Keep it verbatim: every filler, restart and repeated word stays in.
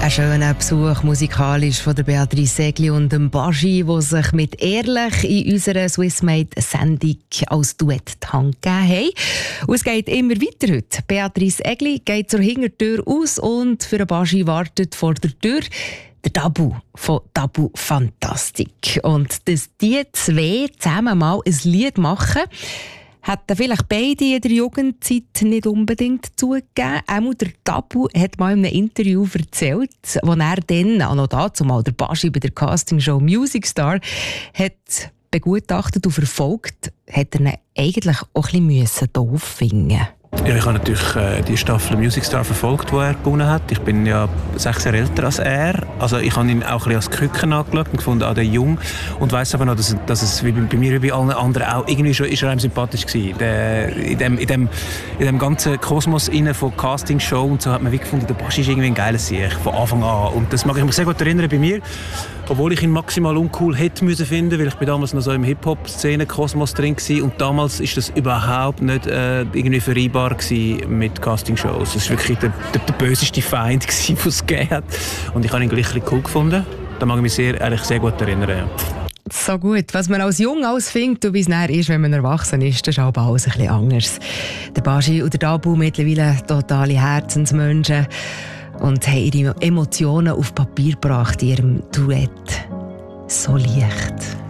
Ein schöner Besuch musikalisch von der Beatrice Egli und dem Baschi, die sich mit «Ehrlich» in unserer Swissmade-Sendung als Duett die Hand gegeben haben. Und es geht immer weiter heute. Beatrice Egli geht zur Hintertür aus und für den Baschi wartet vor der Tür der Tabu von Tabu Fantastik. Und dass die zwei zusammen mal ein Lied machen, hätten vielleicht beide in der Jugendzeit nicht unbedingt zugegeben. Auch der Tabu hat mal in einem Interview erzählt, wo er dann, auch noch dazu mal der Baschi bei der Castingshow Music Star, hat begutachtet und verfolgt, hat er ihn eigentlich auch ein bisschen doof finden. Ja, ich habe natürlich äh, die Staffel Music Star verfolgt, die er gewonnen hat. Ich bin ja sechs Jahre älter als er. Also ich habe ihn auch ein bisschen als Küken angeschaut und gefunden, ah, der Jung. Und weiss aber noch, dass, dass es wie bei mir wie bei allen anderen auch irgendwie schon ist er einem sympathisch gewesen. Der, in, dem, in, dem, in dem ganzen Kosmos innen von Castingshow und so hat man wie gefunden, der Baschi ist irgendwie ein geiles Sieg von Anfang an. Und das mag ich mich sehr gut erinnern bei mir. Obwohl ich ihn maximal uncool hätte müssen finden, weil ich bin damals noch so im Hip-Hop-Szene-Kosmos drin war. Und damals ist das überhaupt nicht äh, irgendwie vereinbar mit Castingshows. Das war wirklich der, der, der böseste Feind, den es gegeben hat. Und ich habe ihn gleich ein bisschen cool gefunden. Da mag ich mich sehr, eigentlich sehr gut erinnern. So gut. Was man als Jung ausfindet und wie es nachher ist, wenn man erwachsen ist, das ist auch alles ein bisschen anders. Der Baschi und der Tabu mittlerweile totale Herzensmenschen und haben ihre Emotionen auf Papier gebracht in ihrem Duett. So leicht.